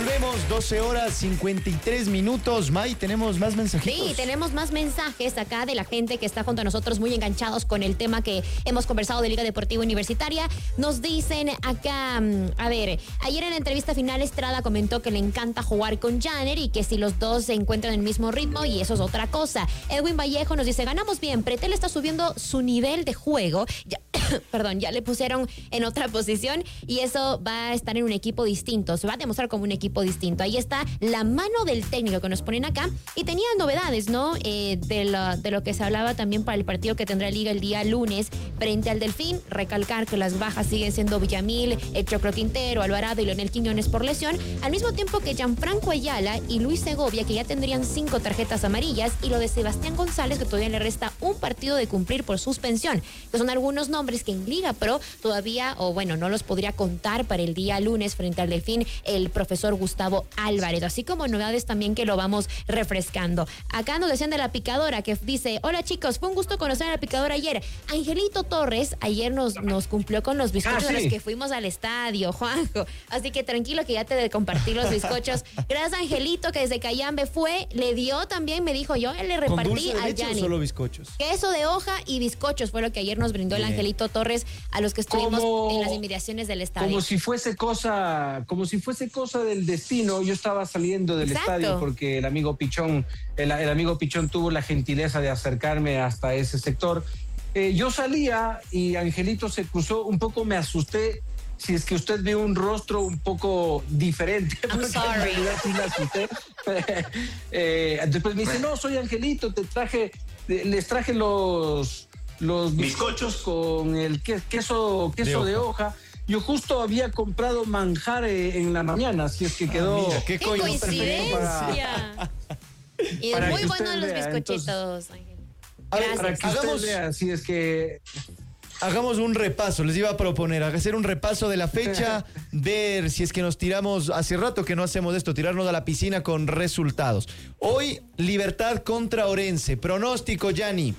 Volvemos, 12 horas 53 minutos. May, ¿tenemos más mensajitos? Sí, tenemos más mensajes acá de la gente que está junto a nosotros muy enganchados con el tema que hemos conversado de Liga Deportiva Universitaria. Nos dicen acá, a ver, ayer en la entrevista final Estrada comentó que le encanta jugar con Janner y que si los dos se encuentran en el mismo ritmo, y eso es otra cosa. Edwin Vallejo nos dice, ganamos bien, Pretel está subiendo su nivel de juego. Ya le pusieron en otra posición y eso va a estar en un equipo distinto, se va a demostrar como un equipo distinto. Ahí está la mano del técnico que nos ponen acá y tenía novedades, ¿no? De lo que se hablaba también para el partido que tendrá Liga el día lunes frente al Delfín. Recalcar que las bajas siguen siendo Villamil, el Choclo Quintero, Alvarado y Leonel Quiñones por lesión, al mismo tiempo que Gianfranco Ayala y Luis Segovia, que ya tendrían 5 tarjetas amarillas, y lo de Sebastián González, que todavía le resta un partido de cumplir por suspensión, que son algunos nombres que en Liga Pro todavía, o bueno, no los podría contar para el día lunes frente al Delfín el profesor Gustavo Álvarez, así como novedades también que lo vamos refrescando. Acá nos decían de La Picadora, que dice, hola chicos, fue un gusto conocer a La Picadora ayer. Angelito Torres ayer nos cumplió con los bizcochos a los que fuimos al estadio, Juanjo, así que tranquilo que ya te de compartir los bizcochos. Gracias Angelito, que desde Cayambe fue, le dio también, me dijo yo, le repartí a Yanni. ¿Solo bizcochos? Queso de hoja y bizcochos fue lo que ayer nos brindó el Angelito Torres a los que estuvimos en las inmediaciones del estadio. Como si fuese cosa del destino. Yo estaba saliendo del estadio porque el amigo Pichón tuvo la gentileza de acercarme hasta ese sector. Yo salía y Angelito se cruzó, un poco me asusté. Si es que usted ve un rostro un poco diferente. I'm sorry. Sí me asusté. Después me dice, no, soy Angelito, les traje los bizcochos con el queso de hoja. Yo justo había comprado manjar en la mañana, así es que quedó... Mira, qué coincidencia. Y muy buenos los bizcochitos, Ángel. Para que usted vea, así es que... Hagamos un repaso, les iba a proponer hacer un repaso de la fecha, ver si es que nos tiramos, hace rato que no hacemos esto, tirarnos a la piscina con resultados. Hoy, Libertad contra Orense. Pronóstico, Yanni.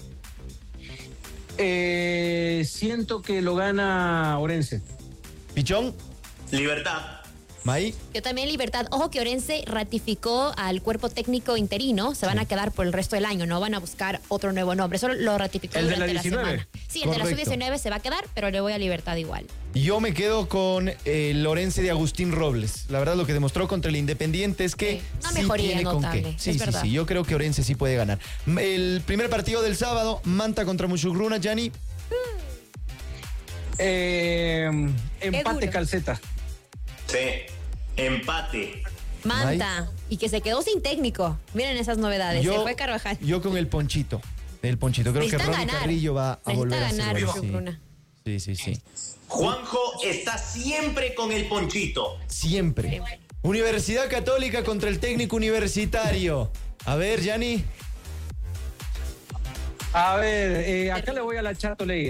Siento que lo gana Orense. Pichón. Libertad. May. Yo también Libertad. Ojo que Orense ratificó al cuerpo técnico interino. Se van a quedar por el resto del año. No van a buscar otro nuevo nombre. Solo lo ratificó durante la semana. Sí, el de la sub-19 se va a quedar, pero le voy a Libertad igual. Yo me quedo con el Orense de Agustín Robles. La verdad, lo que demostró contra el Independiente es que una mejoría tiene notable. Con qué. Sí. Yo creo que Orense sí puede ganar. El primer partido del sábado, Manta contra Muchugruna, Yanni. Empate Calceta. Sí, empate. Manta. Y que se quedó sin técnico. Miren esas novedades. Se fue Carvajal. Yo con el Ponchito. Creo que Ronnie Carrillo va a volver a ganar. Sí. Juanjo está siempre con el Ponchito. Siempre. Universidad Católica contra el Técnico Universitario. A ver, Yanni. A ver, acá le voy a la Chato Ley.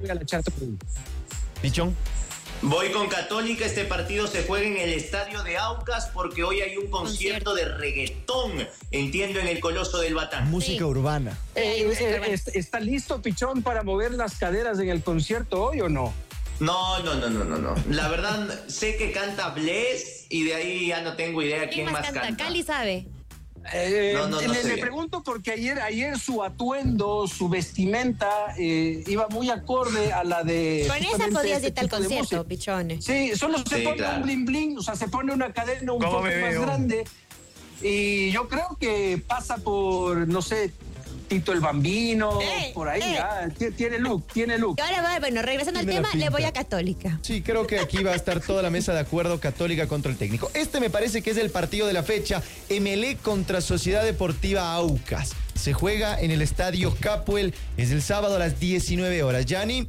Pichón. Voy con Católica. Este partido se juega en el estadio de Aucas porque hoy hay un concierto de reggaetón, entiendo, en el Coloso del Batán. Música urbana. ¿Está listo, Pichón, para mover las caderas en el concierto hoy o no? No. La verdad, sé que canta Bless y de ahí ya no tengo idea quién más canta. Cali sabe. Le pregunto porque ayer su atuendo, su vestimenta iba muy acorde a la de... Con esa podías irte al concierto, Pichones. Sí, solo se pone un bling bling, o sea, se pone una cadena un poco más grande y yo creo que pasa por, no sé, Tito el Bambino, por ahí, tiene look. Ahora, bueno, regresando al tema, le voy a Católica. Sí, creo que aquí va a estar toda la mesa de acuerdo, Católica contra el técnico. Este me parece que es el partido de la fecha, Emelec contra Sociedad Deportiva Aucas. Se juega en el estadio Capuel, es el sábado a las 19 horas. Yanni.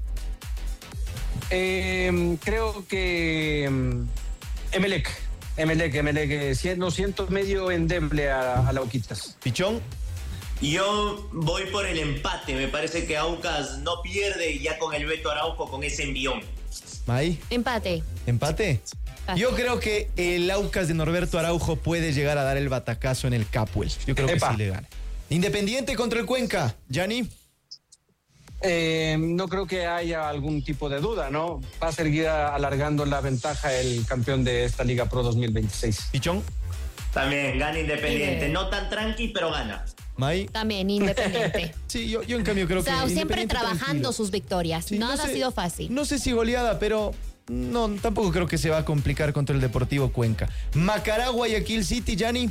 Creo que Emelec, lo siento medio endeble a la Auquitas. Pichón. Yo voy por el empate. Me parece que Aucas no pierde ya con el Beto Araujo, con ese envión. May. ¿Empate? Yo creo que el Aucas de Norberto Araujo puede llegar a dar el batacazo en el Capuel. Yo creo que sí le gana. Independiente contra el Cuenca, Yanni. No creo que haya algún tipo de duda, ¿no? Va a seguir alargando la ventaja el campeón de esta Liga Pro 2026. Pichón. También gana Independiente. No tan tranqui, pero gana. May. También Independiente. Sí, yo en cambio creo o sea, que siempre trabajando tranquilo. sus victorias. Sí, Nada no ha sé, sido fácil. No sé si goleada, pero no, tampoco creo que se va a complicar contra el Deportivo Cuenca. Macará, Guayaquil City, Gianni.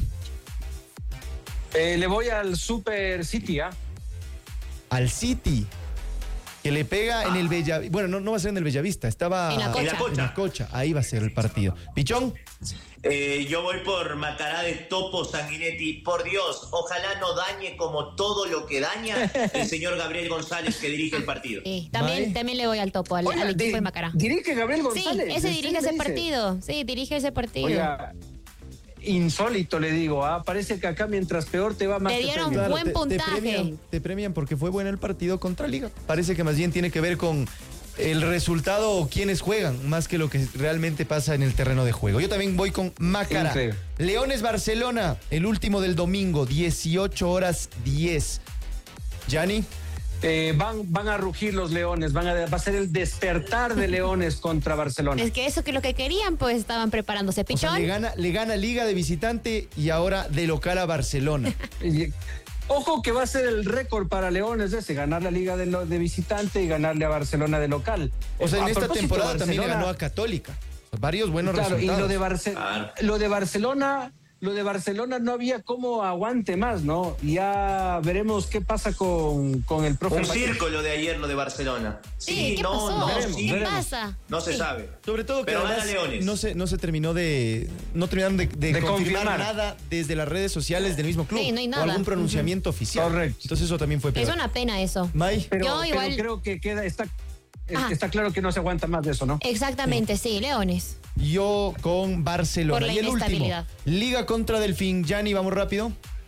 Le voy al Super City, ¿ah? Al City. Que le pega en el Bellavista. Bueno, no va a ser en el Bellavista. Estaba En la Cocha. En la Cocha. Ahí va a ser el partido. Pichón. Yo voy por Macará de Topo Sanguinetti. Por Dios, ojalá no dañe como todo lo que daña el señor Gabriel González que dirige el partido. Sí, también le voy al topo, al equipo de Macará. ¿Dirige Gabriel Sí, González? ese dirige ese partido. Sí, dirige ese partido. Oiga, insólito le digo, parece que acá mientras peor te va más. Te dieron premio. buen puntaje. Te premian porque fue bueno el partido contra Liga. Parece que más bien tiene que ver con el resultado o quienes juegan, más que lo que realmente pasa en el terreno de juego. Yo también voy con Macará. Increíble. Leones Barcelona, el último del domingo, 18:10. Gianni. Van a rugir los Leones, va a ser el despertar de Leones contra Barcelona. Es que eso que lo que querían, pues estaban preparándose. O sea, Pichón. le gana Liga de visitante y ahora de local a Barcelona. Ojo que va a ser el récord para Leones ese, ganar la Liga de visitante y ganarle a Barcelona de local. O sea, en A esta propósito, temporada también le Barcelona- ganó a Católica. Varios buenos Claro, y resultados. lo de Barcelona no había cómo aguante más, ¿no? Ya veremos qué pasa con el profe. Un circo lo de ayer, lo de Barcelona. Sí, ¿qué pasó? ¿Qué pasa? No se Sí. sabe. Sobre todo que Pero además gana Leones. no terminaron de confirmar confirmar nada desde las redes sociales del mismo club. Sí, no hay o nada. algún pronunciamiento oficial. Correcto. Entonces eso también fue peor. Es una pena eso. May. Pero igual- creo que Ajá. está claro que no se aguanta más de eso, ¿no? Exactamente, sí, Leones. Yo con Barcelona. Por la Y el último, inestabilidad. Liga contra Delfín. Gianni, vamos rápido.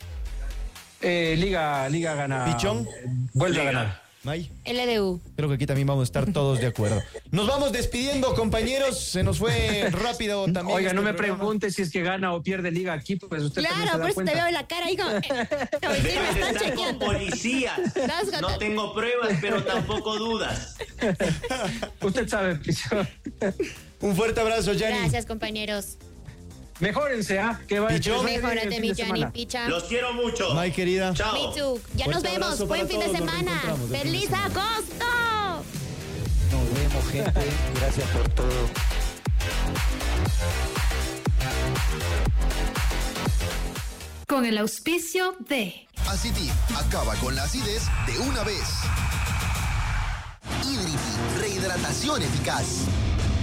Liga gana. Pichón. Vuelve Liga. a ganar. May. LDU. Creo que aquí también vamos a estar todos de acuerdo. Nos vamos despidiendo, compañeros. Se nos fue rápido también. Oiga, no este me programa. pregunte si es que gana o pierde Liga aquí, pues usted también Claro, se da por eso te cuenta. veo la cara ahí como si me Debes de están estar con chequeando. policías. Das gata- No tengo pruebas, pero tampoco dudas. Usted sabe, Pichón. Un fuerte abrazo, Gianni. Gracias, compañeros. Mejórense, que vaya. Pichón. Mejórate, mi Gianni Picha. Los quiero mucho. May, querida. Chao. Me too. Ya Fuerte nos vemos. abrazo Buen para fin de todos, nos semana. reencontramos el fin de ¡Feliz semana. agosto! Nos vemos, gente. Gracias por todo. Con el auspicio de Aciti acaba con la acidez de una vez. Idripi, rehidratación eficaz.